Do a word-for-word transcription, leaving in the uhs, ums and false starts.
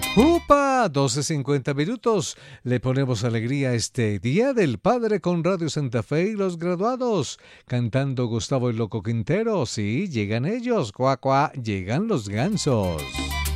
¡Upa! doce cincuenta minutos. Le ponemos alegría a este Día del Padre con Radio Santa Fe y los graduados. Cantando Gustavo el Loco Quintero. Sí, llegan ellos. Cuá, cuá, llegan los gansos.